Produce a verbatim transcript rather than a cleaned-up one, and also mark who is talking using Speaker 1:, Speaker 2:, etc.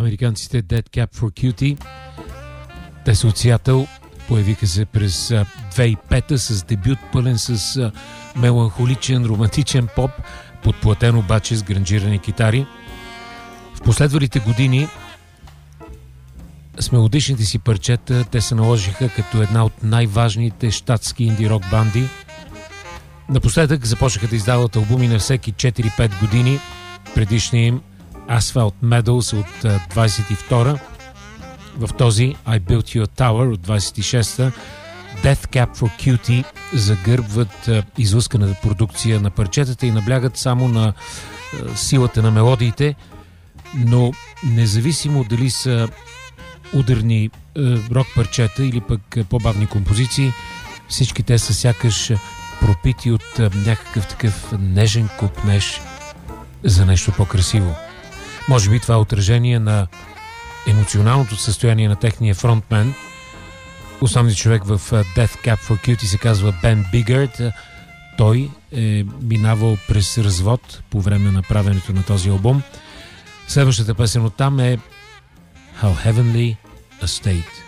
Speaker 1: американците Dead Cap for Cutie. Те са от Сиатъл, появиха се през две хиляди и пета с дебют пълен с меланхоличен, романтичен поп, подплатен обаче с гранжирани китари. В последвалите години с мелодичните си парчета те се наложиха като една от най-важните щатски инди-рок банди. Напоследък започнаха да издават албуми на всеки четири-пет години. Предишния им Asphalt Meadows от двадесет и втора. В този I Built You a Tower от двадесет и шеста Death Cap for Cutie загърбват излъсканата продукция на парчетата и наблягат само на силата на мелодиите, но независимо дали са ударни рок парчета или пък по-бавни композиции, всички те са сякаш пропити от някакъв такъв нежен купнеж за нещо по-красиво. Може би това е отражение на емоционалното състояние на техния фронтмен. Основният човек в Death Cap for Cutie се казва Бен Бигърд. Той е минавал през развод по време на правенето на този албум. Следващата песен от там е How Heavenly a State.